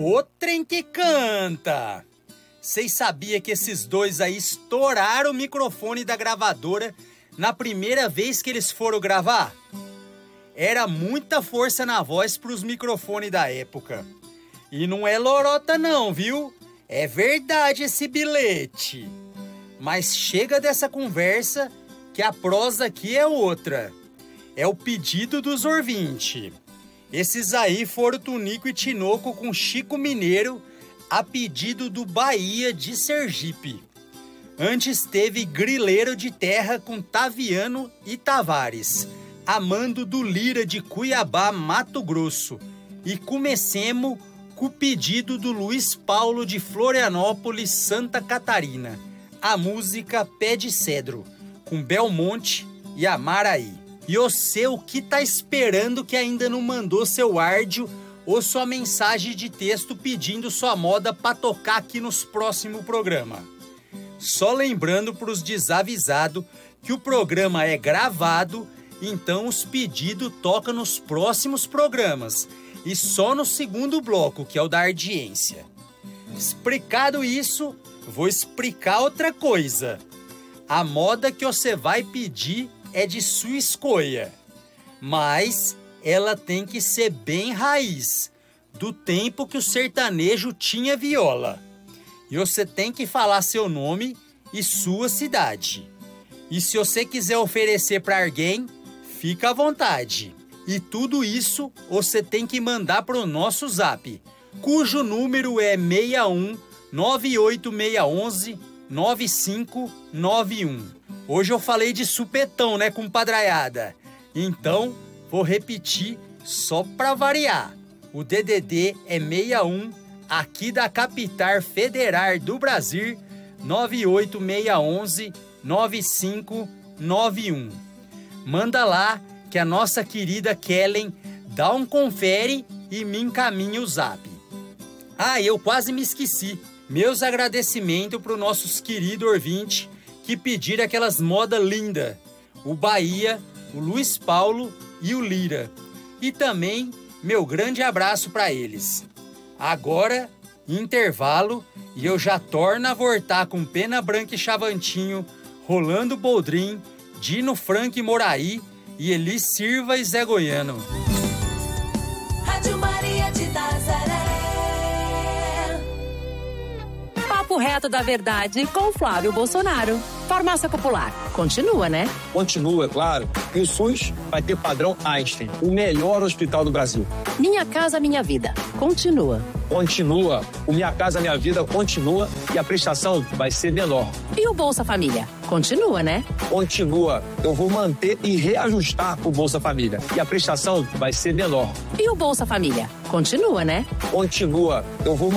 Ô trem que canta! Vocês sabiam que esses dois aí estouraram o microfone da gravadora na primeira vez que eles foram gravar? Era muita força na voz pros microfones da época. E não é lorota não, viu? É verdade esse bilhete. Mas chega dessa conversa que a prosa aqui é outra. É o pedido dos ouvintes. Esses aí foram Tunico e Tinoco com Chico Mineiro, a pedido do Bahia de Sergipe. Antes teve Grileiro de Terra com Taviano e Tavares, Amando do Lira de Cuiabá, Mato Grosso. E comecemos com o pedido do Luiz Paulo de Florianópolis, Santa Catarina, a música Pé de Cedro, com Belmonte e Amaraí. E você, o que tá esperando que ainda não mandou seu áudio ou sua mensagem de texto pedindo sua moda pra tocar aqui nos próximos programas? Só lembrando pros desavisados que o programa é gravado, então os pedidos tocam nos próximos programas e só no segundo bloco, que é o da audiência. Explicado isso, vou explicar outra coisa. A moda que você vai pedir é de sua escolha, mas ela tem que ser bem raiz, do tempo que o sertanejo tinha viola. E você tem que falar seu nome e sua cidade. E se você quiser oferecer para alguém, fica à vontade. E tudo isso você tem que mandar para o nosso zap, cujo número é 61 98611 9591. Hoje eu falei de supetão, né, compadraiada? Então, vou repetir só pra variar. O DDD é 61, aqui da capital federal do Brasil, 98611 9591. Manda lá que a nossa querida Kellen dá um confere e me encaminha o zap. Ah, eu quase me esqueci. Meus agradecimentos para os nossos queridos ouvintes que pediram aquelas modas lindas. O Bahia, o Luiz Paulo e o Lira. E também meu grande abraço para eles. Agora, intervalo, e eu já torno a voltar com Pena Branca e Chavantinho, Rolando Boldrin, Dino Frank e Moraí e Eli Silva e Zé Goiano. Rádio Maria de Nazaré. Papo reto da verdade com Flávio Bolsonaro. Farmácia Popular. Continua, né? Continua, é claro. E o SUS vai ter padrão Einstein, o melhor hospital do Brasil. Minha Casa Minha Vida. Continua. Continua. O Minha Casa Minha Vida continua e a prestação vai ser menor. E o Bolsa Família? Continua, né? Continua. Eu vou manter e reajustar o Bolsa Família. E a prestação vai ser menor. E o Bolsa Família? Continua, né? Continua. Eu vou